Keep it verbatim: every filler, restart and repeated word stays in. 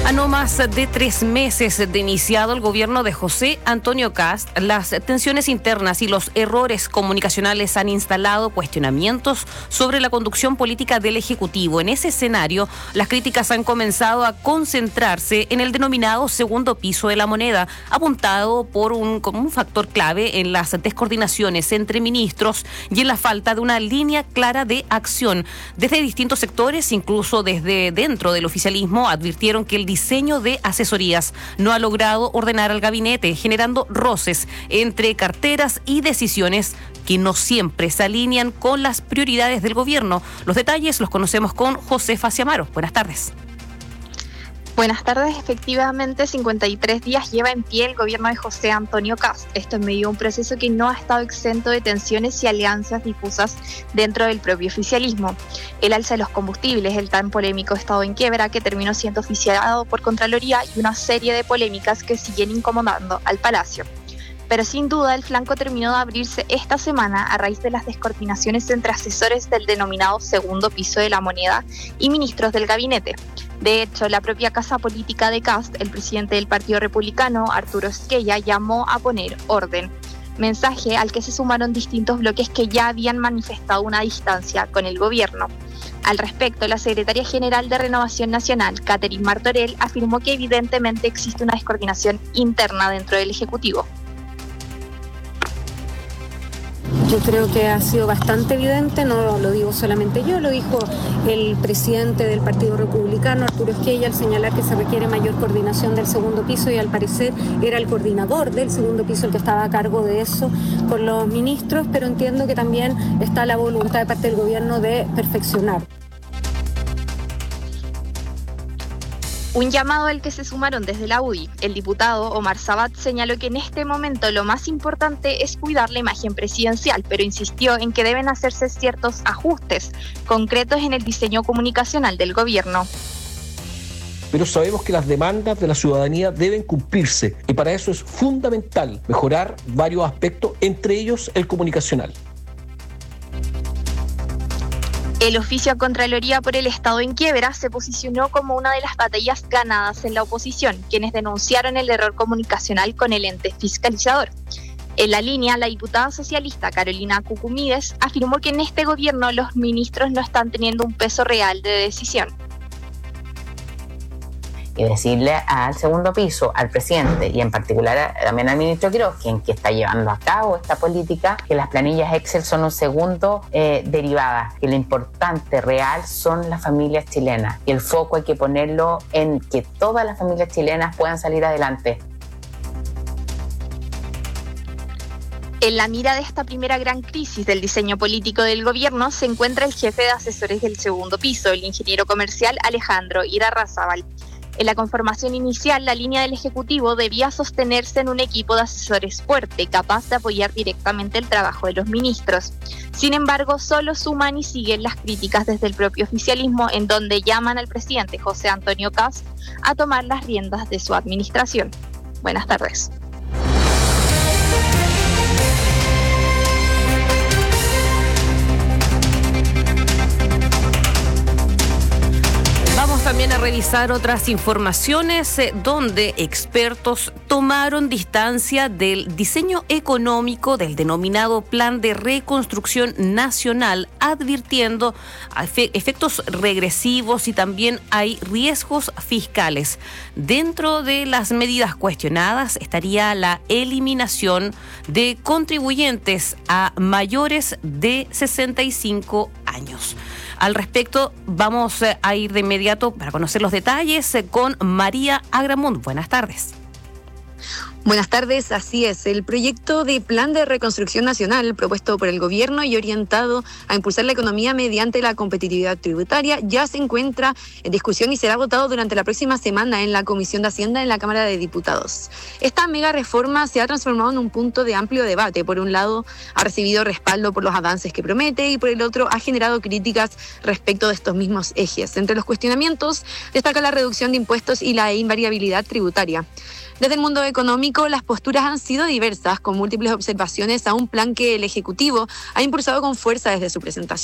A no más de tres meses de iniciado el gobierno de José Antonio Kast, las tensiones internas y los errores comunicacionales han instalado cuestionamientos sobre la conducción política del Ejecutivo. En ese escenario, las críticas han comenzado a concentrarse en el denominado segundo piso de la moneda, apuntado por un, como un factor clave en las descoordinaciones entre ministros y en la falta de una línea clara de acción. Desde distintos sectores, incluso desde dentro del oficialismo, advirtieron que el diseño de asesorías no ha logrado ordenar al gabinete, generando roces entre carteras y decisiones que no siempre se alinean con las prioridades del gobierno. Los detalles los conocemos con Josefa Ciamaro. Buenas tardes. Buenas tardes. Efectivamente, cincuenta y tres días lleva en pie el gobierno de José Antonio Kast. Esto en medio de un proceso que no ha estado exento de tensiones y alianzas difusas dentro del propio oficialismo. El alza de los combustibles, el tan polémico estado en quiebra que terminó siendo oficiado por Contraloría y una serie de polémicas que siguen incomodando al Palacio. Pero sin duda el flanco terminó de abrirse esta semana a raíz de las descoordinaciones entre asesores del denominado segundo piso de la moneda y ministros del gabinete. De hecho, la propia casa política de Kast, el presidente del Partido Republicano, Arturo Esquella, llamó a poner orden. Mensaje al que se sumaron distintos bloques que ya habían manifestado una distancia con el gobierno. Al respecto, la secretaria general de Renovación Nacional, Catherine Martorell, afirmó que evidentemente existe una descoordinación interna dentro del Ejecutivo. Yo creo que ha sido bastante evidente, no lo digo solamente yo, lo dijo el presidente del Partido Republicano, Arturo Esquella, al señalar que se requiere mayor coordinación del segundo piso y al parecer era el coordinador del segundo piso el que estaba a cargo de eso con los ministros, pero entiendo que también está la voluntad de parte del gobierno de perfeccionar. Un llamado al que se sumaron desde la U D I. El diputado Omar Sabat señaló que en este momento lo más importante es cuidar la imagen presidencial, pero insistió en que deben hacerse ciertos ajustes concretos en el diseño comunicacional del gobierno. Pero sabemos que las demandas de la ciudadanía deben cumplirse y para eso es fundamental mejorar varios aspectos, entre ellos el comunicacional. El oficio a Contraloría por el Estado en quiebra se posicionó como una de las batallas ganadas en la oposición, quienes denunciaron el error comunicacional con el ente fiscalizador. En la línea, la diputada socialista Carolina Cucumides afirmó que en este gobierno los ministros no están teniendo un peso real de decisión. Y decirle al segundo piso, al presidente y en particular también al ministro Quiroz, quien que está llevando a cabo esta política, que las planillas Excel son un segundo eh, derivada, que lo importante real son las familias chilenas y el foco hay que ponerlo en que todas las familias chilenas puedan salir adelante. En la mira de esta primera gran crisis del diseño político del gobierno se encuentra el jefe de asesores del segundo piso, el ingeniero comercial Alejandro Irarrázaval. En la conformación inicial, la línea del Ejecutivo debía sostenerse en un equipo de asesores fuerte, capaz de apoyar directamente el trabajo de los ministros. Sin embargo, solo suman y siguen las críticas desde el propio oficialismo, en donde llaman al presidente José Antonio Kast a tomar las riendas de su administración. Buenas tardes. Vamos también a revisar otras informaciones eh, donde expertos tomaron distancia del diseño económico del denominado Plan de Reconstrucción Nacional, advirtiendo efe- efectos regresivos y también hay riesgos fiscales. Dentro de las medidas cuestionadas estaría la eliminación de contribuyentes a mayores de sesenta y cinco años. Al respecto, vamos a ir de inmediato para conocer los detalles con María Agramunt. Buenas tardes. Buenas tardes, así es. El proyecto de Plan de Reconstrucción Nacional propuesto por el gobierno y orientado a impulsar la economía mediante la competitividad tributaria ya se encuentra en discusión y será votado durante la próxima semana en la Comisión de Hacienda en la Cámara de Diputados. Esta mega reforma se ha transformado en un punto de amplio debate. Por un lado, ha recibido respaldo por los avances que promete y por el otro ha generado críticas respecto de estos mismos ejes. Entre los cuestionamientos destaca la reducción de impuestos y la invariabilidad tributaria. Desde el mundo económico, las posturas han sido diversas, con múltiples observaciones a un plan que el Ejecutivo ha impulsado con fuerza desde su presentación.